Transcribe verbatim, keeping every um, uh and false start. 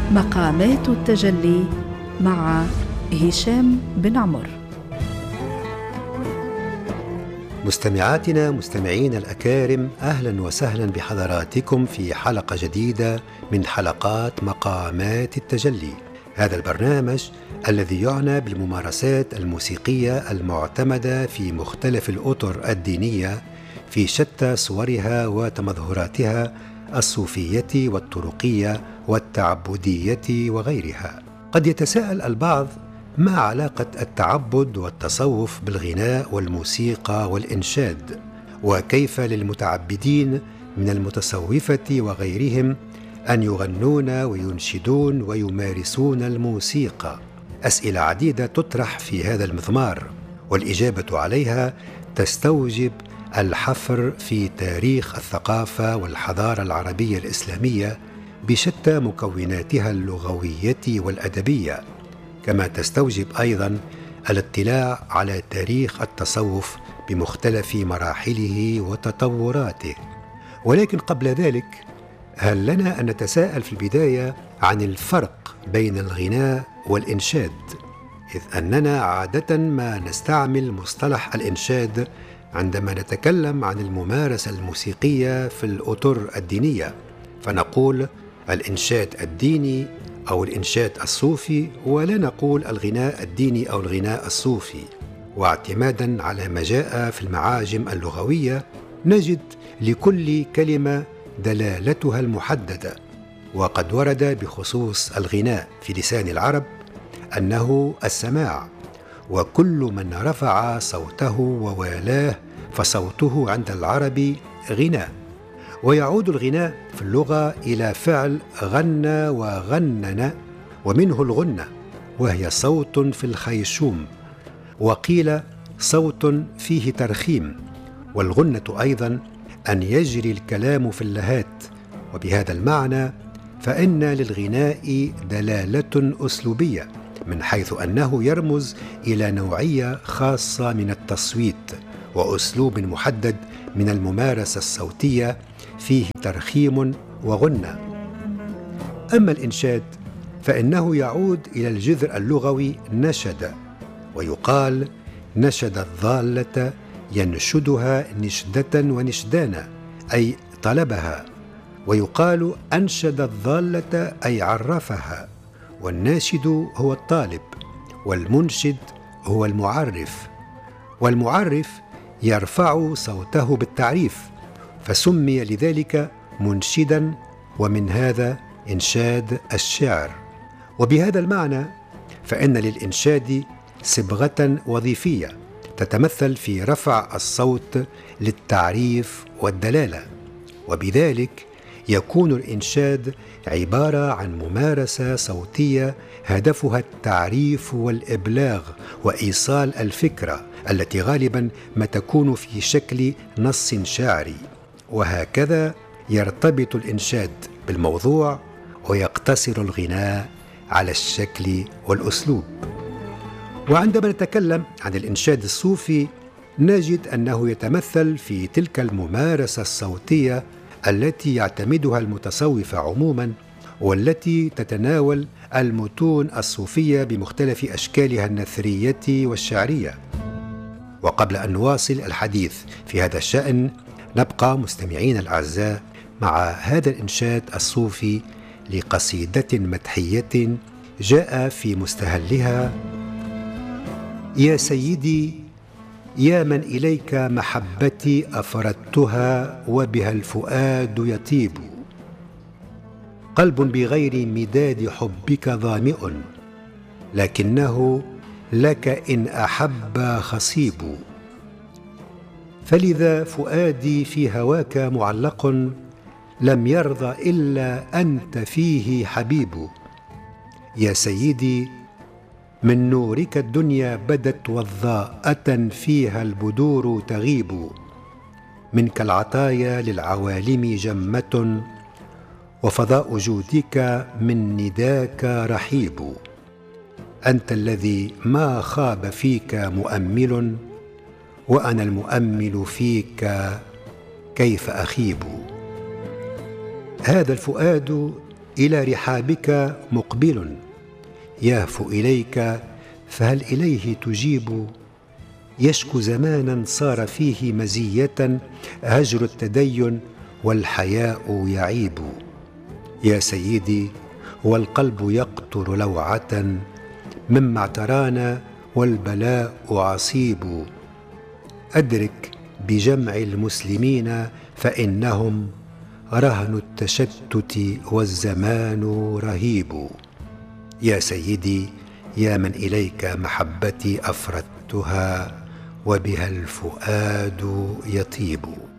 مقامات التجلي مع هشام بن عمر. مستمعاتنا مستمعين الأكارم، أهلا وسهلا بحضراتكم في حلقة جديدة من حلقات مقامات التجلي. هذا البرنامج الذي يعنى بالممارسات الموسيقية المعتمدة في مختلف الأطر الدينية في شتى صورها وتمظهراتها الصوفية والطرقية والتعبدية وغيرها. قد يتساءل البعض: ما علاقة التعبد والتصوف بالغناء والموسيقى والإنشاد؟ وكيف للمتعبدين من المتصوفة وغيرهم أن يغنون وينشدون ويمارسون الموسيقى؟ أسئلة عديدة تطرح في هذا المضمار، والإجابة عليها تستوجب الحفر في تاريخ الثقافة والحضارة العربية الإسلامية بشتى مكوناتها اللغوية والأدبية، كما تستوجب أيضا الاطلاع على تاريخ التصوف بمختلف مراحله وتطوراته. ولكن قبل ذلك، هل لنا أن نتساءل في البداية عن الفرق بين الغناء والإنشاد؟ إذ أننا عادة ما نستعمل مصطلح الإنشاد عندما نتكلم عن الممارسة الموسيقية في الأطر الدينية، فنقول الإنشاد الديني أو الإنشاد الصوفي، ولا نقول الغناء الديني أو الغناء الصوفي. واعتمادا على ما جاء في المعاجم اللغوية، نجد لكل كلمة دلالتها المحددة. وقد ورد بخصوص الغناء في لسان العرب أنه السماع، وكل من رفع صوته ووالاه فصوته عند العرب غناء. ويعود الغناء في اللغة إلى فعل غنى وغنن، ومنه الغنة، وهي صوت في الخيشوم، وقيل صوت فيه ترخيم. والغنة أيضا أن يجري الكلام في اللهات. وبهذا المعنى فإن للغناء دلالة أسلوبية، من حيث أنه يرمز إلى نوعية خاصة من التصويت وأسلوب محدد من الممارسة الصوتية فيه ترخيم وغنة. أما الإنشاد فإنه يعود إلى الجذر اللغوي نشد، ويقال نشد الضالة ينشدها نشدة ونشدانا، أي طلبها. ويقال أنشد الضالة أي عرفها. والناشد هو الطالب، والمنشد هو المعرف. والمعرف يرفع صوته بالتعريف، فسمي لذلك منشدا، ومن هذا إنشاد الشعر. وبهذا المعنى فإن للإنشاد صبغة وظيفية تتمثل في رفع الصوت للتعريف والدلالة، وبذلك يكون الإنشاد عبارة عن ممارسة صوتية هدفها التعريف والإبلاغ وإيصال الفكرة، التي غالبا ما تكون في شكل نص شعري. وهكذا يرتبط الإنشاد بالموضوع، ويقتصر الغناء على الشكل والأسلوب. وعندما نتكلم عن الإنشاد الصوفي، نجد أنه يتمثل في تلك الممارسة الصوتية التي يعتمدها المتصوفة عموما، والتي تتناول المتون الصوفية بمختلف أشكالها النثرية والشعرية. وقبل أن نواصل الحديث في هذا الشأن، نبقى مستمعين الأعزاء مع هذا الإنشاد الصوفي لقصيدة مدحية جاء في مستهلها: يا سيدي، يا من إليك محبتي أفردتها وبها الفؤاد يطيب، قلب بغير مداد حبك ظامئ، لكنه لك إن أحب خصيب. فلذا فؤادي في هواك معلق، لم يرضى إلا أنت فيه حبيب. يا سيدي، من نورك الدنيا بدت وضاءة فيها البدور تغيب، منك العطايا للعوالم جمة، وفضاء جودك من نداك رحيب. أنت الذي ما خاب فيك مؤمل، وأنا المؤمل فيك كيف أخيب. هذا الفؤاد إلى رحابك مقبل، يهفو إليك فهل إليه تجيب؟ يشكو زمانا صار فيه مزية هجر التدين والحياء يعيب. يا سيدي والقلب يقطر لوعة مما اعترانا والبلاء عصيب. أدرك بجمع المسلمين فإنهم رهن التشتت والزمان رهيب. يا سيدي يا من إليك محبتي أفردتها وبها الفؤاد يطيب.